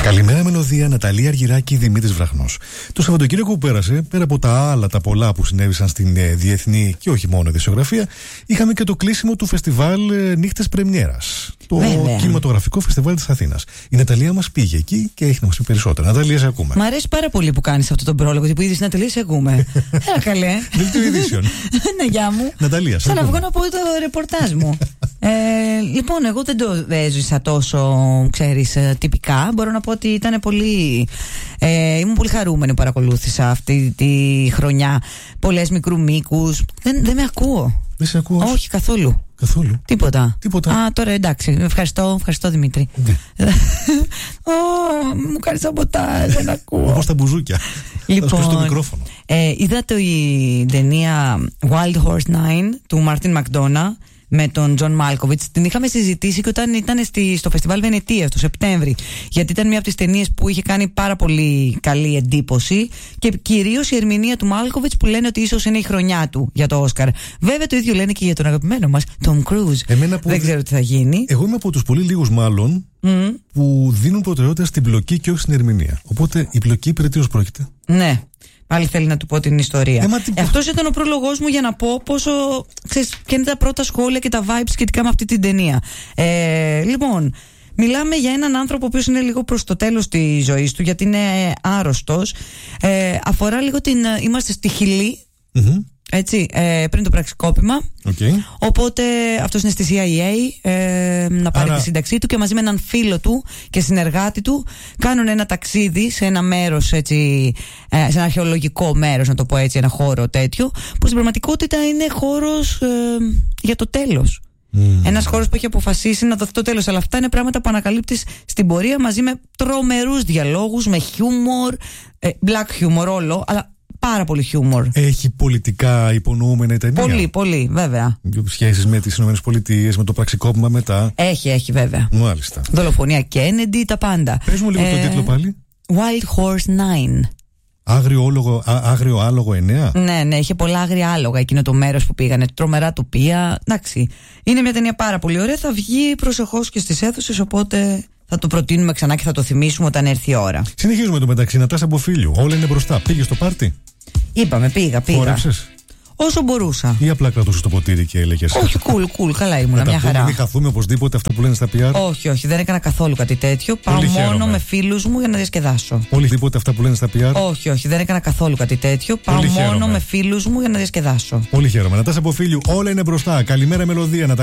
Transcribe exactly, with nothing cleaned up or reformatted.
Καλημέρα Μελωδία, Ναταλία Αργυράκη, Δημήτρης Βραχνός. Το Σαββατοκύριακο που πέρασε, πέρα από τα άλλα τα πολλά που συνέβησαν στην ε, διεθνή και όχι μόνο ειδησιογραφία, είχαμε και το κλείσιμο του φεστιβάλ ε, Νύχτες Πρεμιέρας. Το Βέβαια. κινηματογραφικό φεστιβάλ της Αθήνας. Η Ναταλία μας πήγε εκεί και έχει να μας πει περισσότερα. Ναταλία, σε ακούμε. Μ' αρέσει πάρα πολύ που κάνεις αυτό τον πρόλογο. Που είδες, Ναταλία, σε ακούμε. Έλα καλέ. Δελτίο ειδήσεων. Ναι, γεια μου. Ναταλία, σε σαν ακούμε. να βγω να πω το ρεπορτάζ μου. ε, λοιπόν, εγώ δεν το έζησα τόσο, ξέρεις, τυπικά. Μπορώ να πω ότι ήταν πολύ. Ε, ήμουν πολύ χαρούμενη που παρακολούθησα αυτή τη χρονιά. Πολλές μικρού μήκους. Δεν, δεν με ακούω. Δεν σε ακούω. Όχι, καθόλου. Καθόλου. Τίποτα. Τίποτα. Α, τώρα εντάξει. Ευχαριστώ, ευχαριστώ Δημήτρη. Ναι. oh, μου κάνει σαμποτάζ, δεν ακούω. Όπως τα μπουζούκια. Λοιπόν, θα το μικρόφωνο. Ε, είδα το, η ταινία Wild Horse Nine του Μάρτιν Μακδόνα με τον Τζον Μάλκοβιτς. Την είχαμε συζητήσει και όταν ήταν στη, στο φεστιβάλ Βενετίας το Σεπτέμβρη. Γιατί ήταν μια από τις ταινίες που είχε κάνει πάρα πολύ καλή εντύπωση και κυρίως η ερμηνεία του Μάλκοβιτς που λένε ότι ίσως είναι η χρονιά του για το Όσκαρ. Βέβαια το ίδιο λένε και για τον αγαπημένο μας, Tom Cruise. Που... Δεν ξέρω τι θα γίνει. Εγώ είμαι από τους πολύ λίγους μάλλον mm. που δίνουν προτεραιότητα στην πλοκή και όχι στην ερμηνεία. Οπότε η πλοκή περί τίνος πρόκειται. Ναι. Πάλι θέλει να του πω την ιστορία. Ε, τι... Αυτός ήταν ο πρόλογός μου για να πω πόσο. Ξέρεις, ποια είναι τα πρώτα σχόλια και τα vibes σχετικά με αυτή την ταινία. Ε, λοιπόν, μιλάμε για έναν άνθρωπο ο οποίος είναι λίγο προς το τέλος της ζωής του, γιατί είναι άρρωστος. Ε, αφορά λίγο την. Είμαστε στη Χιλή. Mm-hmm. Έτσι, ε, πριν το πραξικόπημα. Okay. Οπότε αυτός είναι στη σι άι έι ε, να πάρει Άρα... τη σύνταξή του και μαζί με έναν φίλο του και συνεργάτη του κάνουν ένα ταξίδι σε ένα μέρος, έτσι, ε, σε ένα αρχαιολογικό μέρος, να το πω έτσι, ένα χώρο τέτοιο, που στην πραγματικότητα είναι χώρος ε, για το τέλος. Mm. Ένας χώρος που έχει αποφασίσει να δοθεί το τέλος. Αλλά αυτά είναι πράγματα που ανακαλύπτεις στην πορεία μαζί με τρομερούς διαλόγους, με χιούμορ, ε, black humor όλο, αλλά πάρα πολύ χιούμορ. Έχει πολιτικά υπονοούμενα η ταινία. Πολύ, πολύ, βέβαια. Σχέσεις με τις ΗΠΑ, με το πραξικόπημα μετά. Έχει, έχει, βέβαια. Μάλιστα. Δολοφονία Κέννεντι, τα πάντα. Πες μου λίγο ε, τον τίτλο πάλι. Wild Horse Nine. Άγριο, άλογο, α, άγριο άλογο εννέα. Ναι, ναι, είχε πολλά άγρια άλογα εκείνο το μέρος που πήγανε. Τρομερά τοπία. Εντάξει. Είναι μια ταινία πάρα πολύ ωραία. Θα βγει προσεχώς και στις αίθουσες, οπότε θα το προτείνουμε ξανά και θα το θυμίσουμε όταν έρθει η ώρα. Συνεχίζουμε το μεταξύ. Νατάσα Μποφίλιου. Όλα είναι μπροστά. Πήγε στο πάρτι. Είπαμε, πήγα, πήγα. Χόρεψες? Όσο μπορούσα. Ή απλά κρατούσες το ποτήρι και έλεγες? Όχι, cool, cool, καλά ήμουνα, μια χαρά. Να μην χαθούμε οπωσδήποτε αυτά που λένε στα πι αρ. Όχι, όχι, δεν έκανα καθόλου κάτι τέτοιο. Πάω Πολύ μόνο χαίρομαι. με φίλους μου για να διασκεδάσω. Οπωσδήποτε αυτά που λένε στα πι αρ. Όχι, όχι, δεν έκανα καθόλου κάτι τέτοιο. Πάω Πολύ μόνο χαίρομαι. με φίλους μου για να διασκεδάσω. Πολύ χαίρομαι. Νατάσα Μποφίλιου, όλα είναι μπροστά. Καλημέρα Μελωδία.